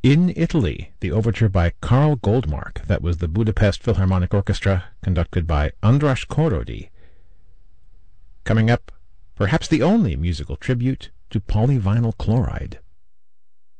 In Italy, the overture by Karl Goldmark, that was the Budapest Philharmonic Orchestra, conducted by Andras Kórodi. Coming up, perhaps the only musical tribute to polyvinyl chloride.